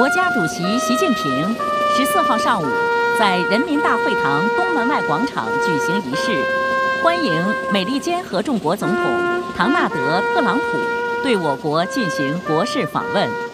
国家主席习近平14号上午在人民大会堂东门外广场举行仪式，欢迎美利坚合众国总统唐纳德·特朗普对我国进行国事访问。